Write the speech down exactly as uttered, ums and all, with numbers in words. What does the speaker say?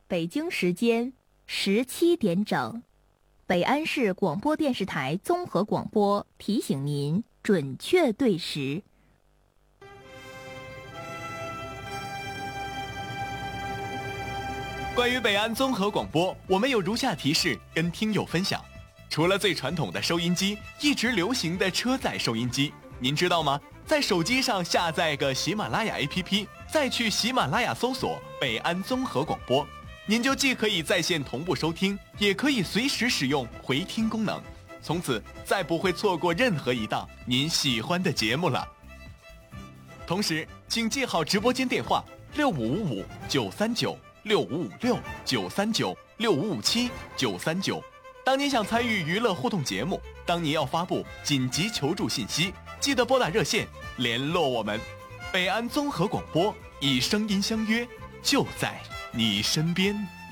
北京时间十七点整，北安市广播电视台综合广播提醒您准确对时。 关于北安综合广播，我们有如下提示跟听友分享：除了最传统的收音机，一直流行的车载收音机，您知道吗？在手机上下载个喜马拉雅 A P P， 再去喜马拉雅搜索北安综合广播，您就既可以在线同步收听，也可以随时使用回听功能，从此再不会错过任何一档您喜欢的节目了。同时，请记好直播间电话六五五五九三九、六五五六九三九、六五五七九三九。当您想参与娱乐互动节目，当您要发布紧急求助信息，记得拨打热线联络我们。北安综合广播，以声音相约，就在你身边。